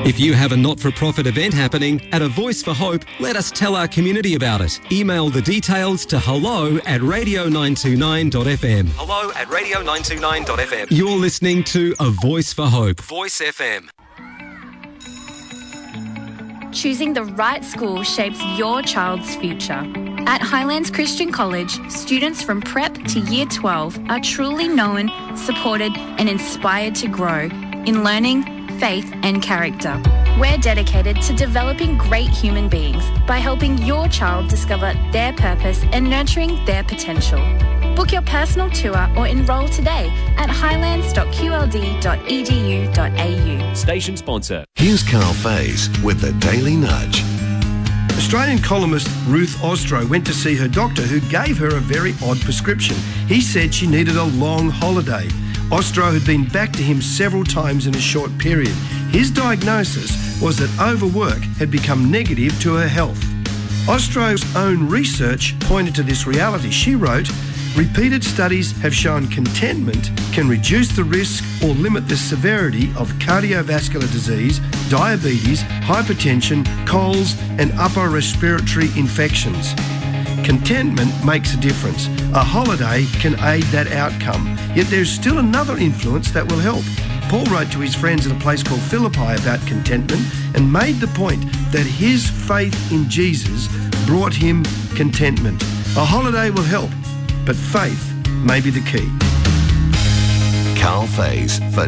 If you have a not-for-profit event happening at A Voice for Hope, let us tell our community about it. Email the details to hello@radio929.fm. hello@radio929.fm. You're listening to A Voice for Hope. Voice FM. Choosing the right school shapes your child's future. At Highlands Christian College, students from prep to year 12 are truly known, supported and inspired to grow in learning, faith and character. We're dedicated to developing great human beings by helping your child discover their purpose and nurturing their potential. Book your personal tour or enrol today at highlands.qld.edu.au. Station sponsor. Here's Carl Faze with the Daily Nudge. Australian columnist Ruth Ostro went to see her doctor, who gave her a very odd prescription. He said she needed a long holiday. Ostro had been back to him several times in a short period. His diagnosis was that overwork had become negative to her health. Ostro's own research pointed to this reality. She wrote, "Repeated studies have shown contentment can reduce the risk or limit the severity of cardiovascular disease, diabetes, hypertension, colds and upper respiratory infections. Contentment makes a difference. A holiday can aid that outcome. Yet there's still another influence that will help." Paul wrote to his friends at a place called Philippi about contentment and made the point that his faith in Jesus brought him contentment. A holiday will help, but faith may be the key. Carl Faze for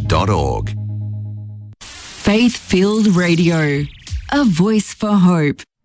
dailynudge.org. Faith-filled radio. A voice for hope.